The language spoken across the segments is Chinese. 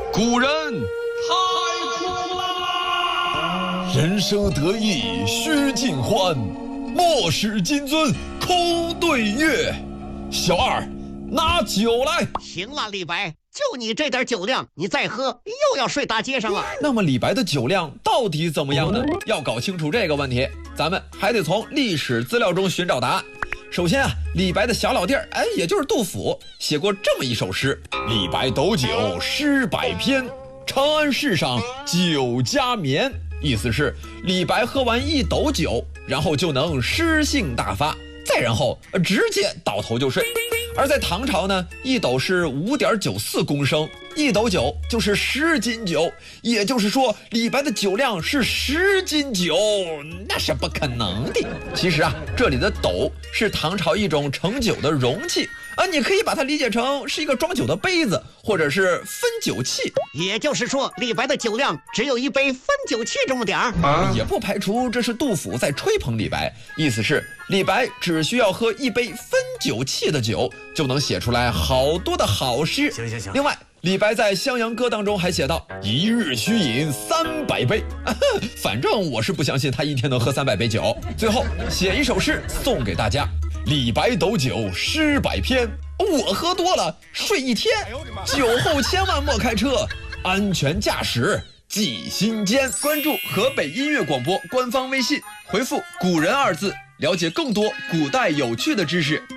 古人太苦了，人生得意须尽欢，莫使金樽空对月。小二，拿酒来。 行了，李白，就你这点酒量，你再喝又要睡大街上了。 那么李白的酒量到底怎么样呢？要搞清楚这个问题，咱们还得从历史资料中寻找答案。首先啊，李白的小老弟儿，也就是杜甫，写过这么一首诗：李白斗酒诗百篇，长安市上酒家眠。意思是李白喝完一斗酒，然后就能诗兴大发，再然后直接倒头就睡。而在唐朝呢，一斗是5.94公升，一斗酒就是10斤酒，也就是说李白的酒量是10斤酒，那是不可能的。其实啊，这里的斗是唐朝一种盛酒的容器，你可以把它理解成是一个装酒的杯子，或者是分酒器。 也就是说，李白的酒量只有一杯分酒器这么点儿。 也不排除这是杜甫在吹捧李白，意思是李白只需要喝一杯分酒器的酒，就能写出来好多的好诗。 行。 另外，李白在《襄阳歌》当中还写道：一日须饮300杯。反正我是不相信他一天能喝300杯酒。最后写一首诗送给大家：李白斗酒诗百篇，我喝多了睡一天，酒后千万莫开车，安全驾驶记心间。关注河北音乐广播官方微信，回复“古人”2字，了解更多古代有趣的知识。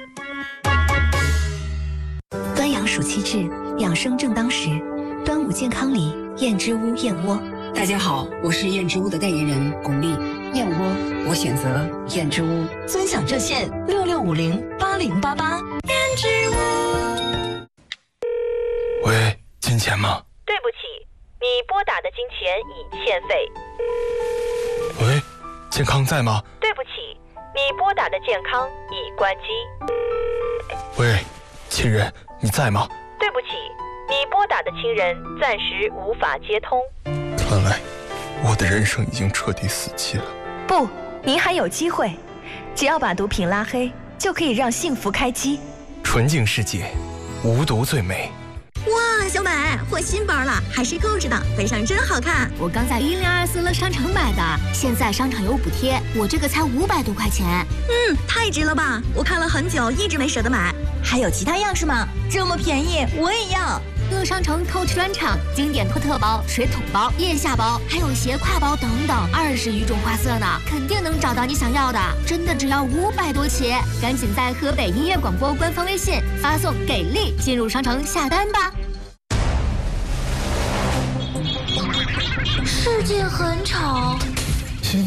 端阳暑期至，养生正当时。端午健康礼，燕之屋燕窝。 大家好，我是燕之屋的代言人巩俐。燕窝，我选择燕之屋。 尊享热线66508088。燕之屋。 喂，金钱吗？ 对不起，你拨打的金钱已欠费。 喂，健康在吗？ 对不起，你拨打的健康已关机。 喂，亲人，你在吗？ 对不起，你拨打的亲人暂时无法接通。 看来我的人生已经彻底死期了。 不，您还有机会，只要把毒品拉黑，就可以让幸福开机。 纯净世界，无毒最美。 哇，小美，换新包了，还是购置的，背上真好看。 我刚在1024乐商城买的，现在商场有补贴，我这个才500多块钱。 太值了吧！我看了很久，一直没舍得买。 还有其他样式吗？这么便宜，我也要。 乐商城Coach专场，经典托特包、水桶包、腋下包，还有斜挎包等等，20余种花色呢，肯定能找到你想要的。真的只要500多起，赶紧在河北音乐广播官方微信发送“给力”进入商城下单吧。世界很吵，